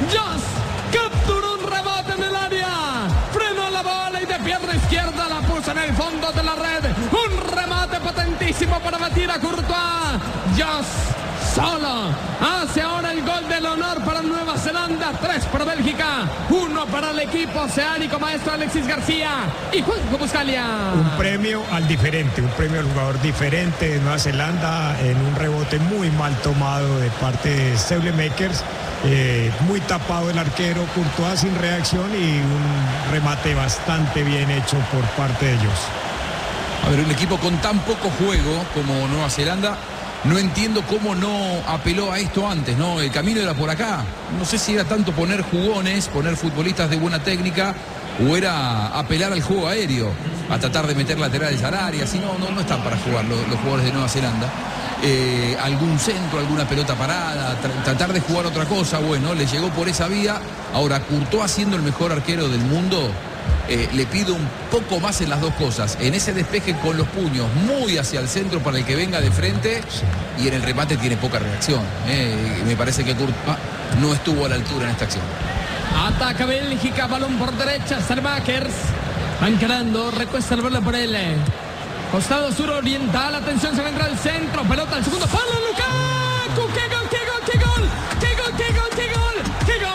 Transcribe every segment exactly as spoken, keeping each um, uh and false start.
Just capturó un rebote en el área. Frenó la bola y de pierna izquierda la puso en el fondo de la red. Un remate potentísimo para batir a Courtois. Just solo hace ahora el gol del honor para Nueva Zelanda. Tres para Bélgica, uno para el equipo oceánico maestro Alexis García y Juanjo Buscalia. Un premio al diferente, un premio al jugador diferente de Nueva Zelanda en un rebote muy mal tomado de parte de Steulemakers. Eh, muy tapado el arquero, Courtois sin reacción y un remate bastante bien hecho por parte de ellos. A ver, un equipo con tan poco juego como Nueva Zelanda, no entiendo cómo no apeló a esto antes, ¿no? El camino era por acá. No sé si era tanto poner jugones, poner futbolistas de buena técnica, o era apelar al juego aéreo, a tratar de meter laterales al área. Si no, no, no están para jugar los, los jugadores de Nueva Zelanda. Eh, algún centro, alguna pelota parada, tra tratar de jugar otra cosa, bueno, le llegó por esa vía. Ahora, Courtois siendo el mejor arquero del mundo, eh, le pido un poco más en las dos cosas. En ese despeje con los puños muy hacia el centro para el que venga de frente, y en el remate tiene poca reacción. Eh, me parece que Courtois no estuvo a la altura en esta acción. Ataca Bélgica, balón por derecha, Steulemakers. Va encarando, recuesta el balón por él. Costado suroriental, atención, se vendrá al centro, pelota al segundo palo, Lukaku, qué gol, qué gol, qué gol, qué gol, qué gol, qué gol, qué gol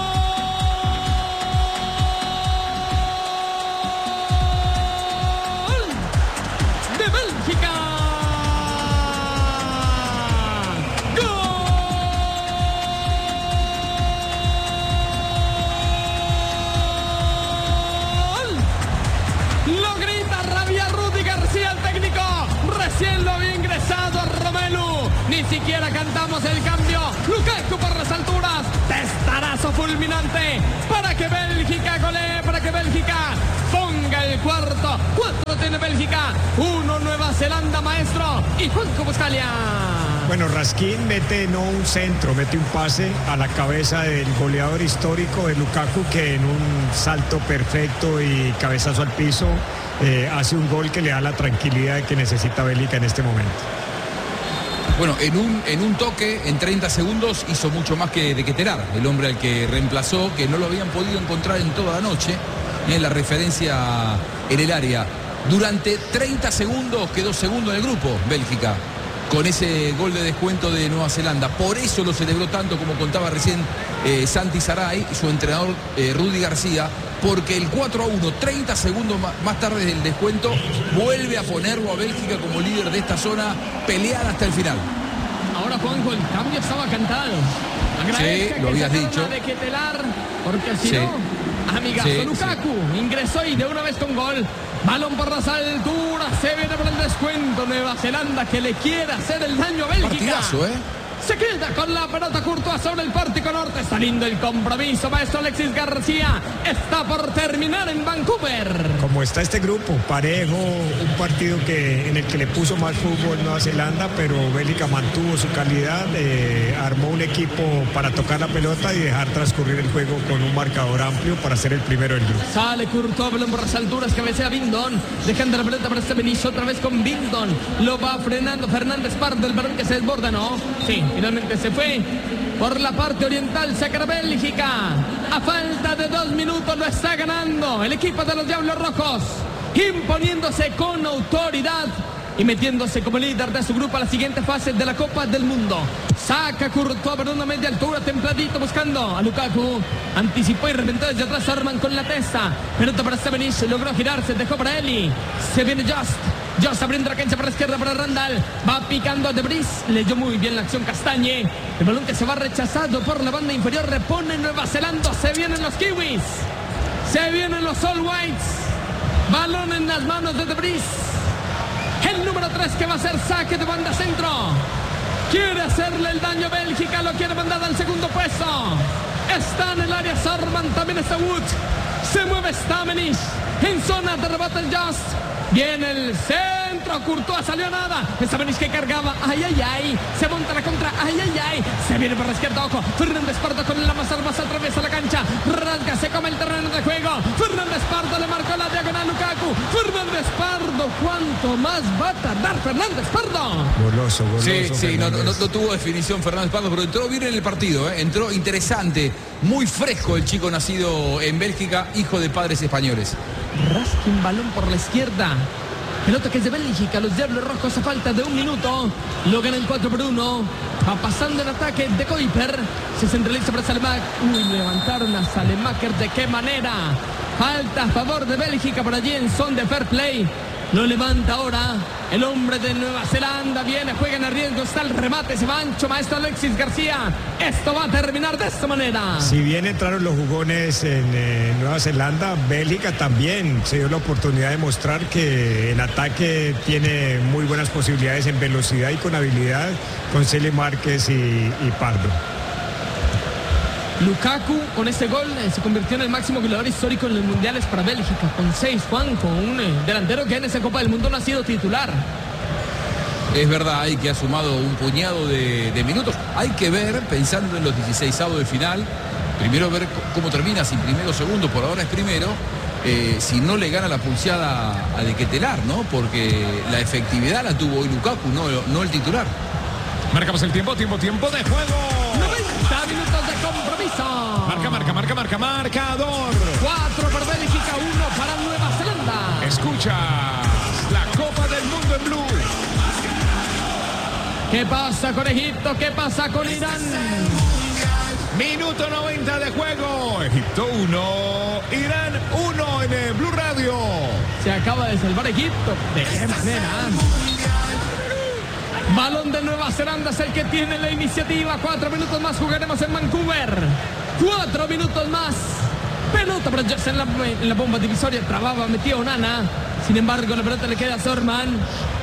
de Bélgica. Lo grita rabia Rudy García, el técnico. Recién lo había ingresado a Romelu. Ni siquiera cantamos el cambio. Lukaku por las alturas. Testarazo fulminante para que Bélgica golee, para que Bélgica ponga el cuarto. Cuatro tiene Bélgica, uno Nueva Zelanda, maestro. Y Juanjo Buscalia. Bueno, Raskin mete no un centro, mete un pase a la cabeza del goleador histórico de Lukaku, que en un salto perfecto y cabezazo al piso eh, hace un gol que le da la tranquilidad que necesita Bélgica en este momento. Bueno, en un, en un toque, en treinta segundos, hizo mucho más que de Ketelaere, el hombre al que reemplazó, que no lo habían podido encontrar en toda la noche, en la referencia en el área. Durante treinta segundos quedó segundo en el grupo, Bélgica, con ese gol de descuento de Nueva Zelanda. Por eso lo celebró tanto, como contaba recién eh, Santi Saray, su entrenador eh, Rudy García, porque el cuatro a uno, treinta segundos más, más tarde del descuento, vuelve a ponerlo a Bélgica como líder de esta zona, pelear hasta el final. Ahora, Juanjo, el cambio estaba cantado. Agradezca sí, lo habías dicho. De Ketelaere, porque si sí. no, amigazo, sí, Lukaku sí. ingresó y de una vez con gol. Balón por las alturas, se viene por el descuento Nueva Zelanda, que le quiere hacer el daño a Bélgica. Partidazo, ¿eh? Se queda con la pelota Courtois sobre el pórtico norte. Está lindo el compromiso, maestro Alexis García. Está por terminar en Vancouver. Como está este grupo, parejo, un partido que, en el que le puso más fútbol Nueva Zelanda, pero Bélgica mantuvo su calidad, eh, armó un equipo para tocar la pelota y dejar transcurrir el juego con un marcador amplio para ser el primero del grupo. Sale Courtois, balón por las alturas, cabecea Bindon, dejando la pelota para Stevenich, otra vez con Bindon. Lo va frenando Fernández Pardo, el balón que se desborda, ¿no? Sí. Finalmente se fue por la parte oriental, saca Bélgica. A falta de dos minutos lo está ganando el equipo de los Diablos Rojos, imponiéndose con autoridad y metiéndose como líder de su grupo a la siguiente fase de la Copa del Mundo. Saca Courtois por una media altura, templadito, buscando a Lukaku. Anticipó y reventó desde atrás Arman con la testa. Pelota para Stevenich, logró girarse, dejó para Eli. Se viene Just. Just abriendo la cancha para la izquierda para Randall. Va picando a De Vries. Leyó muy bien la acción Castañe. El balón que se va rechazado por la banda inferior. Repone Nueva Zelanda. Se vienen los Kiwis. Se vienen los All Whites. Balón en las manos de De Vries. El número tres que va a ser saque de banda centro. Quiere hacerle el daño a Bélgica. Lo quiere mandar al segundo puesto. Está en el área Sarman. También está Wood. Se mueve Stevenich. En zona de rebote el Just. Viene el centro. Entró Courtois, salió nada. Esteban que cargaba. Ay, ay, ay. Se monta la contra. Ay, ay, ay. Se viene por la izquierda. Ojo. Fernández Pardo con la más armas. Atraviesa la cancha. Rasga. Se come el terreno de juego. Fernández Pardo le marcó la diagonal Lukaku. Fernández Pardo. ¿Cuánto más va a tardar Fernández Pardo? Goloso, goloso. Sí, sí, no, no, no Fernández. tuvo definición Fernández Pardo, pero entró bien en el partido, ¿eh? Entró interesante, muy fresco el chico nacido en Bélgica, hijo de padres españoles. Raskin balón por la izquierda. Pelota que es de Bélgica. Los Diablos Rojos a falta de un minuto lo ganan cuatro por uno. Va pasando el ataque de Kuiper. Se centraliza para Salemaker. Uy, levantaron a Salemaker. ¿De qué manera? Falta a favor de Bélgica por allí en son de fair play. Lo levanta ahora el hombre de Nueva Zelanda. Viene, juega en el riesgo. Está el remate. Se va ancho. Maestro Alexis García. Esto va a terminar de esta manera. Si bien entraron los jugones en eh, Nueva Zelanda, Bélgica también se dio la oportunidad de mostrar que el ataque tiene muy buenas posibilidades en velocidad y con habilidad con Cele Márquez y, y Pardo. Lukaku con este gol eh, se convirtió en el máximo goleador histórico en los mundiales para Bélgica, con seis, Juan, con un eh, delantero que en esa Copa del Mundo no ha sido titular. Es verdad, hay que ha sumado un puñado de, de minutos. Hay que ver, pensando en los dieciseisavos de final, primero ver cómo termina, si primero o segundo, por ahora es primero, eh, si no le gana la pulseada a De Ketelaere, ¿no? Porque la efectividad la tuvo hoy Lukaku, no, no el titular. Marcamos el tiempo, tiempo, tiempo de juego. noventa minutos de compromiso. Marca, marca, marca, marca, marcador. cuatro para Bélgica, uno para Nueva Zelanda. Escuchas la Copa del Mundo en Blue. ¿Qué pasa con Egipto? ¿Qué pasa con Irán? Minuto noventa de juego. Egipto uno, Irán uno en el Blue Radio. Se acaba de salvar Egipto. ¿De qué manera? Balón de Nueva Zelanda es el que tiene la iniciativa. Cuatro minutos más jugaremos en Vancouver. Cuatro minutos más. Pelota para Jose en la, en la bomba divisoria. Trababa, metía Onana. Sin embargo, la pelota le queda a Sorman.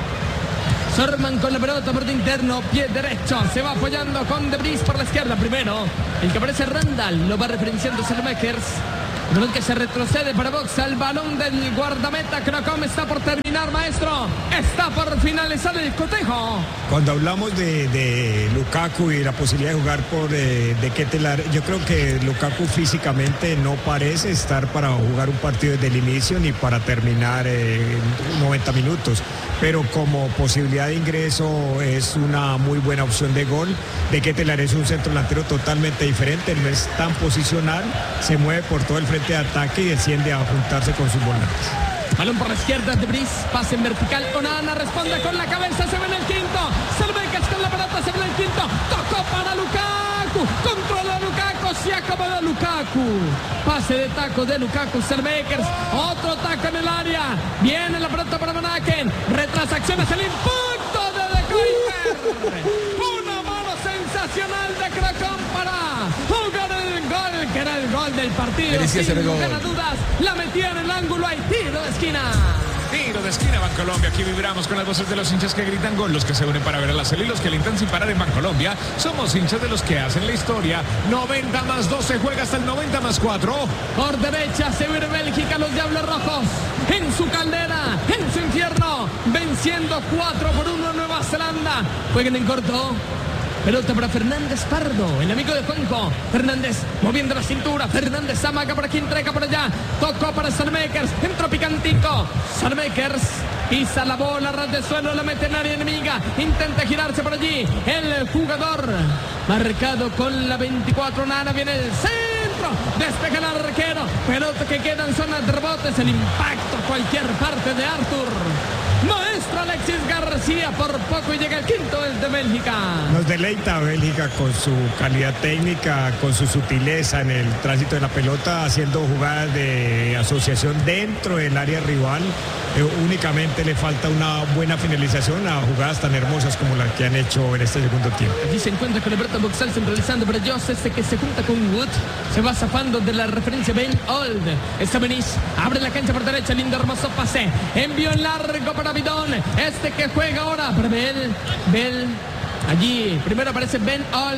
Sorman con la pelota por de interno. Pie derecho. Se va apoyando con De Vries por la izquierda primero. El que aparece Randall. Lo va referenciando Salmakers. El balón que se retrocede para Boxa. El balón del guardameta Krocom está por terminar, maestro. Está por finalizar el cotejo. Cuando hablamos de, de Lukaku y la posibilidad de jugar por eh, De Ketelaere, yo creo que Lukaku físicamente no parece estar para jugar un partido desde el inicio ni para terminar eh, noventa minutos. Pero como posibilidad de ingreso es una muy buena opción de gol. De Ketelaere es un centro delantero totalmente diferente, no es tan posicional, se mueve por todo el frente de ataque y desciende a juntarse con sus volantes. Balón por la izquierda de Vries, pase en vertical. Onana responde con la cabeza, se ve en el quinto. Salmakers con la pelota, se ve en el quinto. Tocó para Lukaku, controla Lukaku, se acaba de Lukaku. Pase de taco de Lukaku, Salmakers. Otro taco en el área. Viene la pelota para Van Aken. Retrasacción es el impacto de De Kuiper. Una mano sensacional de Krocom para jugar el gol, que era el gol del partido. Merecía ser el Sin gol. lugar a dudas, la metía en el ángulo, hay tiro de esquina. Tiro de esquina, Bancolombia. Aquí vibramos con las voces de los hinchas que gritan gol, los que se unen para ver a la Cel y los que alentan sin parar en Bancolombia. Somos hinchas de los que hacen la historia. noventa más doce, juega hasta el noventa más cuatro. Por derecha se viene Bélgica, los Diablos Rojos en su caldera, en su infierno, venciendo cuatro por uno Nueva Zelanda. Jueguen en corto. Pelota para Fernández Pardo, el amigo de Juanjo. Fernández moviendo la cintura. Fernández amaga por aquí, entrega por allá. Tocó para Salmakers. Entró picantico. Salmakers pisa la bola, ras de suelo, la mete en área enemiga. Intenta girarse por allí. El jugador marcado con la veinticuatro. Nana viene el centro. Despeja el arquero. Pelota que queda en zona de rebotes. El impacto a cualquier parte de Arthur. Maestro Alexis García, por poco y llega el quinto desde Bélgica. Nos deleita Bélgica con su calidad técnica, con su sutileza en el tránsito de la pelota, haciendo jugadas de asociación dentro del área rival. Eh, únicamente le falta una buena finalización a jugadas tan hermosas como las que han hecho en este segundo tiempo. Allí se encuentra con la pelota boxal centralizando para Jose, este que se junta con Wood. Se va zafando de la referencia Ben Old. Está Benis, abre la cancha por derecha, lindo hermoso pase. Envío en largo para Bidón. Este que juega ahora para Bell. Bell. Allí primero aparece Ben Old.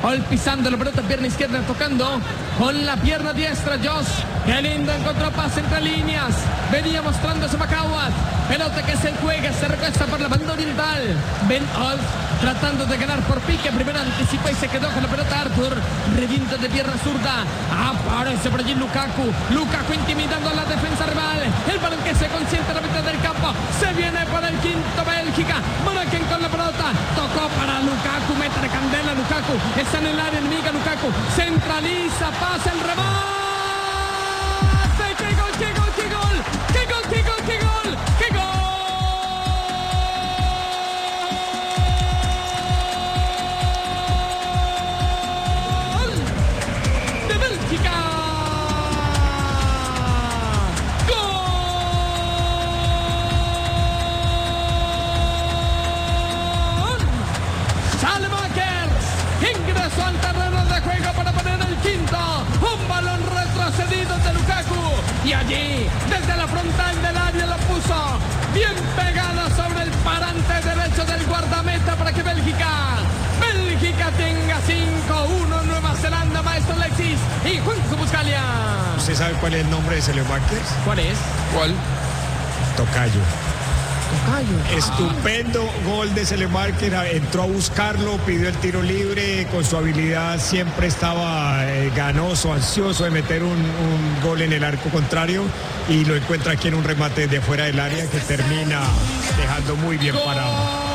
Hoy pisando la pelota, pierna izquierda, tocando con la pierna diestra. Josh, qué lindo, encontró pase entre líneas. Venía mostrándose Macauat. Pelota que se juega, se recuesta por la banda oriental. Ben Olf tratando de ganar por pique. Primero anticipó y se quedó con la pelota Arthur. Revienta de pierna zurda. Aparece por allí Lukaku. Lukaku intimidando a la defensa rival. El balón que se consiente en la mitad del campo. Se viene por el quinto Bélgica. Monaquen con la pelota. Tocó para Lukaku. Mete de candela Lukaku. Está en el área enemiga Lukaku. Centraliza. Pasa el remate. ¡Qué gol, qué gol, qué gol! ¡Qué gol, qué gol, qué gol! ¡Qué gol! ¡De Bélgica! ¡Gol! Salmakers ingresó al terreno de juego para poner el quinto. Un balón retrocedido de Lukaku. Y allí, desde la frontal del área, lo puso bien pegado sobre el parante derecho del guardameta para que Bélgica, Bélgica tenga cinco uno Nueva Zelanda, maestro Alexis y Juan Buscalia. ¿Usted sabe cuál es el nombre de Selemakers? ¿Cuál es? ¿Cuál? Tocayo. Tocayo. Estupendo gol de Selemakers, entró a buscarlo, pidió el tiro libre, con su habilidad siempre estaba eh, ganoso, ansioso de meter un, un gol en el arco contrario y lo encuentra aquí en un remate de fuera del área que termina dejando muy bien parado.